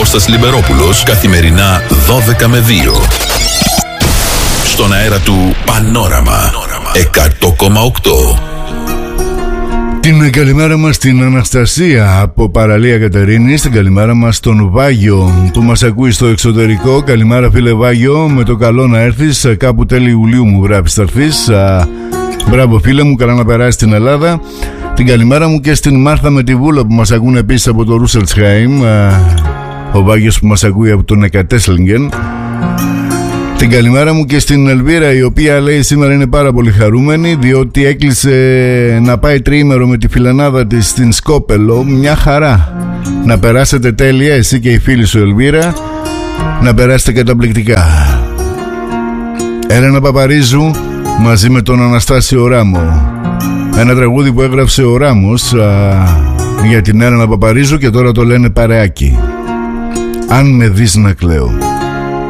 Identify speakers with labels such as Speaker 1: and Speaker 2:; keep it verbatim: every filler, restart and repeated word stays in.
Speaker 1: Κώστας Λιμπερόπουλος, καθημερινά δώδεκα με δύο. Στον αέρα του Πανόραμα εκατό κόμμα οκτώ.
Speaker 2: Την καλημέρα μας στην Αναστασία από Παραλία Κατερίνη. Την καλημέρα μας στον Βάγιο που μας ακούει στο εξωτερικό. Καλημέρα φίλε Βάγιο, με το καλό να έρθεις. Κάπου τέλη Ιουλίου μου γράφεις θα έρθεις. Μπράβο φίλε μου, καλά να περάσεις στην Ελλάδα. Την καλημέρα μου και στην Μάρθα με τη Βούλα που μας ακούν επίσης από το Ρούσελσχάιμ. Ο Βάγιος που μας ακούει από τον Εκατέσλιγγεν. Την καλημέρα μου και στην Ελβίρα, η οποία λέει σήμερα είναι πάρα πολύ χαρούμενη διότι έκλεισε να πάει τριήμερο με τη φιλενάδα της στην Σκόπελο. Μια χαρά. Να περάσετε τέλεια εσύ και οι φίλοι σου Ελβίρα. Να περάσετε καταπληκτικά. Έλενα Παπαρίζου μαζί με τον Αναστάσιο Ράμο. Ένα τραγούδι που έγραψε ο Ράμος α, για την Έλενα Παπαρίζου και τώρα το λένε παρεάκι. Αν με δεις να κλαίω.